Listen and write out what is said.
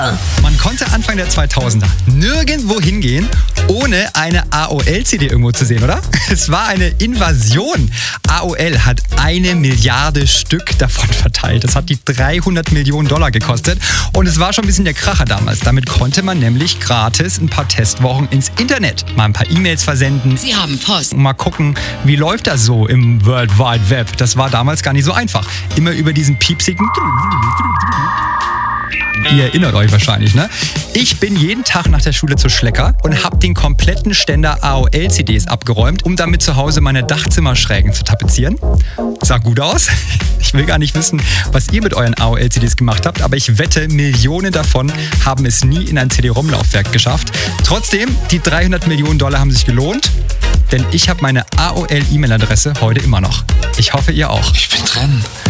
Man konnte Anfang der 2000er nirgendwo hingehen, ohne eine AOL-CD irgendwo zu sehen, oder? Es war eine Invasion. AOL hat 1 Milliarde Stück davon verteilt. Das hat die $300 Millionen gekostet. Und es war schon ein bisschen der Kracher damals. Damit konnte man nämlich gratis ein paar Testwochen ins Internet mal ein paar E-Mails versenden. Sie haben Post. Und mal gucken, wie läuft das so im World Wide Web. Das war damals gar nicht so einfach. Immer über diesen piepsigen... Ihr erinnert euch wahrscheinlich, ne? Ich bin jeden Tag nach der Schule zu Schlecker und habe den kompletten Ständer AOL-CDs abgeräumt, um damit zu Hause meine Dachzimmerschrägen zu tapezieren. Sah gut aus. Ich will gar nicht wissen, was ihr mit euren AOL-CDs gemacht habt, aber ich wette, Millionen davon haben es nie in ein CD-ROM-Laufwerk geschafft. Trotzdem, die $300 Millionen haben sich gelohnt, denn ich habe meine AOL-E-Mail-Adresse heute immer noch. Ich hoffe, ihr auch. Ich bin drin.